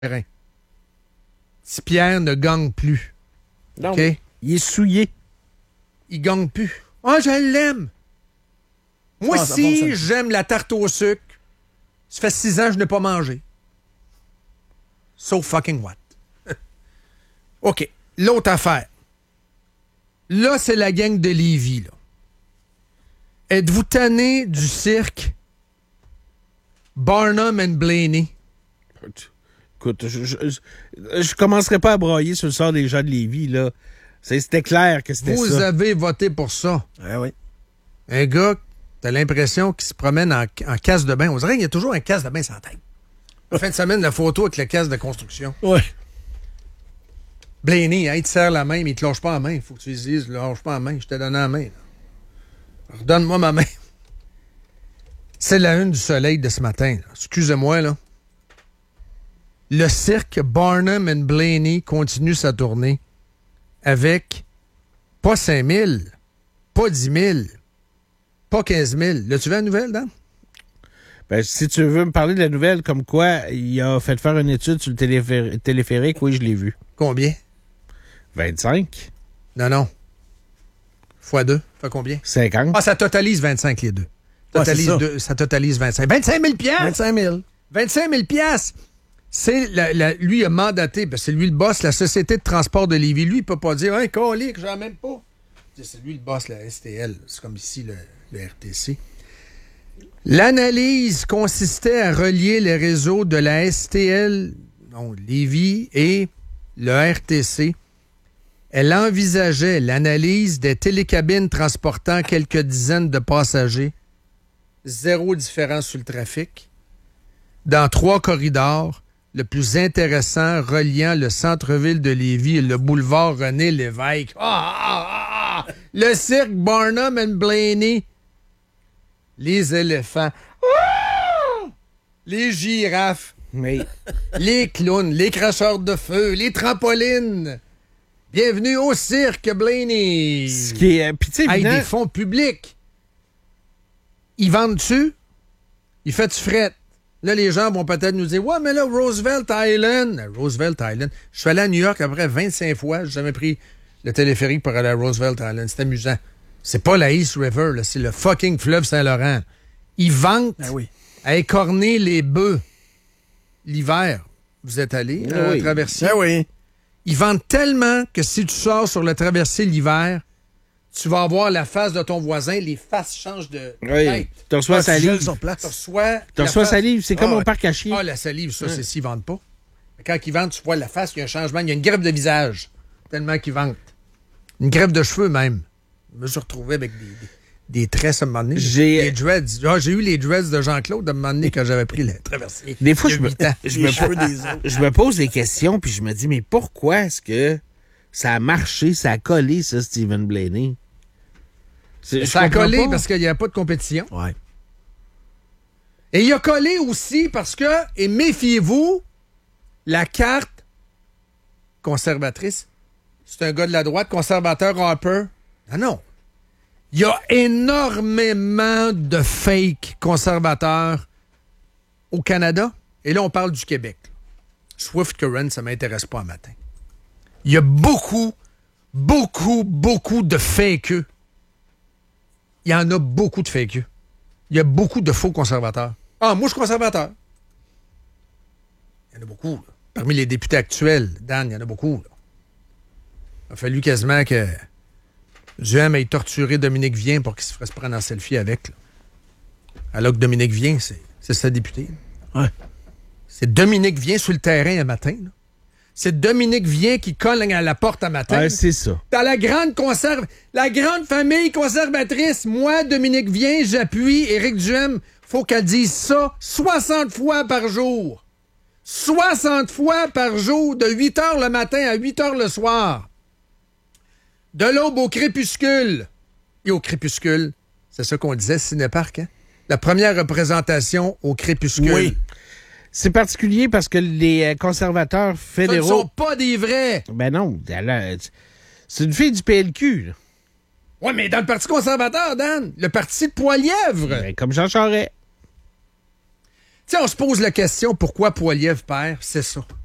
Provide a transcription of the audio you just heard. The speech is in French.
terrain. Si Pierre ne gagne plus. Non, OK? il est souillé. Il gagne plus. Ah, je l'aime. Moi, si j'aime la tarte au sucre, ça fait 6 ans que je n'ai pas mangé. So fucking what? OK. L'autre affaire. Là, c'est la gang de Lévis, là. Êtes-vous tanné du cirque Barnum and Blaney? Écoute, je commencerai pas à broyer sur le sort des gens de Lévis, là. C'était clair que c'était ça. Vous avez voté pour ça. Ah oui. Un gars, t'as l'impression qu'il se promène en casse de bain. On dirait qu'il y a toujours un casse de bain sans tête. En fin de semaine, la photo avec le casse de construction. Ouais. Blaney, hein, il te serre la main, mais il te lâche pas la main. Il faut que tu lui dises, lâche pas la main, je t'ai donné la main. Là. Redonne-moi ma main. C'est la une du Soleil de ce matin. Là. Excusez-moi, là. Le cirque Barnum and Blaney continue sa tournée avec pas 5 000, pas 10 000, pas 15 000. L'as-tu vu la nouvelle, Dan? Ben, si tu veux me parler de la nouvelle, comme quoi il a fait faire une étude sur le téléphérique, oui, je l'ai vu. Combien? 25? Non. Fois 2, fait combien? 50? Ah, ça totalise 25, les deux. Ça totalise 25. 25 000 piastres! 25 000. 25 000 piastres! C'est lui, il a mandaté, ben c'est lui le boss, la Société de transport de Lévis. Lui, il peut pas dire, colique, j'en ai même pas. C'est lui le boss, la STL. C'est comme ici, le RTC. L'analyse consistait à relier les réseaux de la STL, donc Lévis, et le RTC. Elle envisageait l'analyse des télécabines transportant quelques dizaines de passagers. Zéro différence sur le trafic. Dans 3 corridors, le plus intéressant reliant le centre-ville de Lévis et le boulevard René-Lévesque. Le cirque Barnum and Blaney. Les éléphants. Les girafes. Mais... les clowns, les cracheurs de feu, les trampolines. Bienvenue au cirque Blaney. Ce qui est... Puis, tu sais, Hey, des fonds publics. Ils vendent-tu? Ils fait-tu fret? Là, les gens vont peut-être nous dire, ouais, mais là, Roosevelt Island. Je suis allé à New York à peu près 25 fois. J'ai jamais pris le téléphérique pour aller à Roosevelt Island. C'est amusant. C'est pas la East River, là, c'est le fucking fleuve Saint-Laurent. Ils vantent à écorner les bœufs l'hiver. Vous êtes allé à la traversée? oui. Ils vendent tellement que si tu sors sur le traversée l'hiver, tu vas avoir la face de ton voisin, les faces changent de tête. Tu reçois salive. Tu reçois salive, c'est comme au parc à chiens. Ah, la salive, ça, c'est s'ils vendent pas. Quand ils vendent, tu vois la face, il y a un changement, il y a une greffe de visage. Tellement qu'ils vendent. Une greffe de cheveux, même. Je me suis retrouvé avec des tresses à un moment donné. Des dreads. J'ai eu les dreads de Jean-Claude à un moment donné quand j'avais pris la traversée. Des fois, je me pose des questions, puis je me dis, mais pourquoi est-ce que ça a marché, ça a collé, ça, Stephen Blaney? Ça a collé parce qu'il n'y avait pas de compétition. Ouais. Et il a collé aussi parce que, et méfiez-vous, la carte conservatrice, c'est un gars de la droite, conservateur Harper. Non. Il y a énormément de fake conservateurs au Canada. Et là, on parle du Québec. Swift Current, ça ne m'intéresse pas un matin. Il y a beaucoup de fakeux. Il y en a beaucoup de fakeux. Il y a beaucoup de faux conservateurs. Ah, moi, je suis conservateur. Il y en a beaucoup. Là. Parmi les députés actuels, Dan, il y en a beaucoup. Là. Il a fallu quasiment que Duhem ait torturé Dominique Vien pour qu'il se fasse prendre en selfie avec. Là. Alors que Dominique Vien, c'est sa députée. Ouais. C'est Dominique Vien sur le terrain un matin. Là. C'est Dominique Vien qui colle à la porte un matin. Ouais, c'est ça. Dans la grande famille conservatrice, moi, Dominique Vien, j'appuie Éric Duhem. Faut qu'elle dise ça 60 fois par jour. 60 fois par jour, de 8 heures le matin à 8 heures le soir. De l'aube au crépuscule. Et au crépuscule, c'est ça qu'on disait, Cinéparc, hein? La première représentation au crépuscule. Oui. C'est particulier parce que les conservateurs fédéraux... Ce ne sont pas des vrais. Ben non. C'est une fille du PLQ. Là. Oui, mais dans le Parti conservateur, Dan, le parti de Poilièvre. Ben, comme Jean Charest. Tu sais, on se pose la question, pourquoi Poilièvre perd? C'est ça.